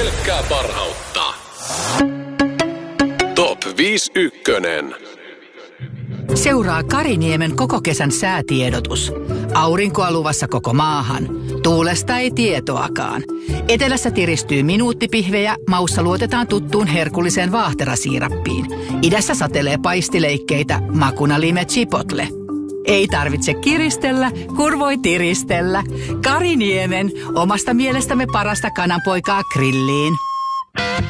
pelkkää parhautta. Top 51. Seuraa Kariniemen koko kesän säätiedotus. Aurinkoa luvassa koko maahan. Tuulesta ei tietoakaan. Etelässä tiristyy minuuttipihvejä, maussa luotetaan tuttuun herkulliseen vaahterasiirappiin. Idässä satelee paistileikkeitä, makuna lime chipotle. Ei tarvitse kiristellä, kun voi tiristellä. Kariniemen, omasta mielestämme parasta kananpoikaa grilliin.